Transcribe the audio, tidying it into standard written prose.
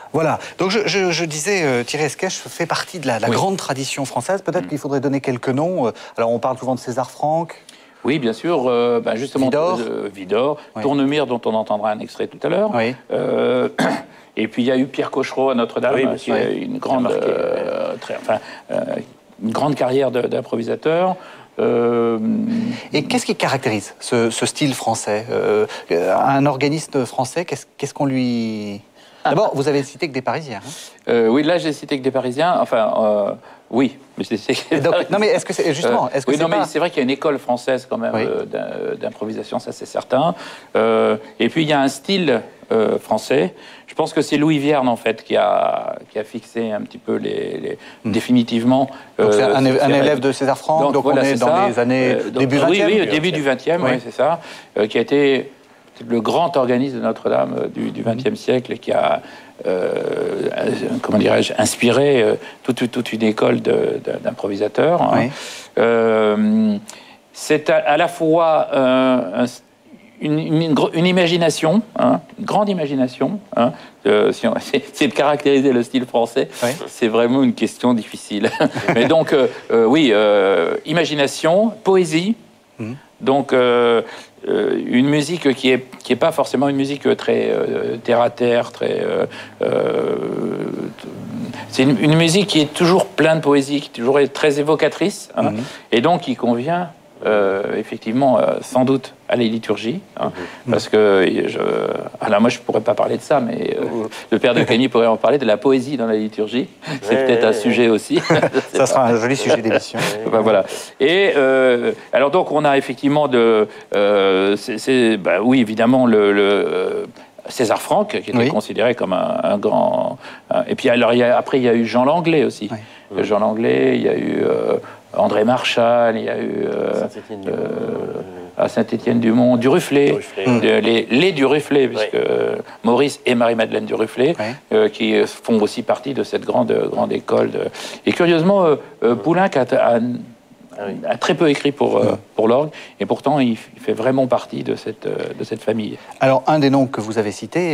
Voilà, donc je disais, Thierry Esquèche fait partie de la grande tradition française. Peut-être qu'il faudrait donner quelques noms. Alors on parle souvent de César Franck. Oui, bien sûr, justement, Widor, oui. Tournemire, dont on entendra un extrait tout à l'heure. Oui. Et puis il y a eu Pierre Cochereau à Notre-Dame, qui a une grande, une grande carrière d'improvisateur. Et qu'est-ce qui caractérise ce style français? Un organiste français, qu'est-ce qu'on lui... D'abord, vous avez cité que des Parisiens. Hein? Oui, là j'ai cité que des Parisiens. Enfin, oui. Mais non, mais est-ce que c'est justement est-ce que oui, non, mais c'est vrai qu'il y a une école française quand même d'improvisation, ça c'est certain. Et puis il y a un style français. Je pense que c'est Louis Vierne en fait qui a fixé un petit peu définitivement. Donc c'est un élève de César Franck. Donc voilà, on est dans les années début 20e. Oui, début du 20e, oui, c'est ça. Qui a été le grand organiste de Notre-Dame du XXe siècle et qui a, comment dirais-je, inspiré toute une école d'improvisateurs. Hein. Oui. C'est à la fois une imagination, hein, une grande imagination. Hein, c'est de caractériser le style français, oui. C'est vraiment une question difficile. Mais donc, oui, imagination, poésie. Donc, une musique qui est pas forcément une musique très terre à terre, très. C'est une musique qui est toujours pleine de poésie, qui est toujours très évocatrice, hein, et donc qui convient effectivement sans doute à la liturgie, hein, parce que alors moi je pourrais pas parler de ça, mais le père de Cagny pourrait en parler de la poésie dans la liturgie. C'est peut-être un sujet aussi. Ça sera un joli sujet d'émission. Ben, voilà. Et alors donc on a effectivement oui évidemment César Franck qui était considéré comme un grand. Et puis alors après il y a eu Jean Langlais aussi. Oui. Jean Langlais, il y a eu André Marchal, il y a eu à Saint-Étienne-du-Mont, Duruflé, les Duruflé, puisque Maurice et Marie-Madeleine Duruflé, qui font aussi partie de cette grande école. Et curieusement, Poulenc a très peu écrit pour l'orgue, et pourtant il fait vraiment partie de cette famille. Alors un des noms que vous avez cités,